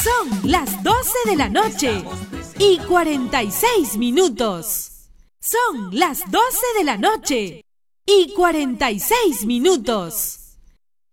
Son las 12 de la noche y 46 minutos. Son las 12 de la noche y 46 minutos.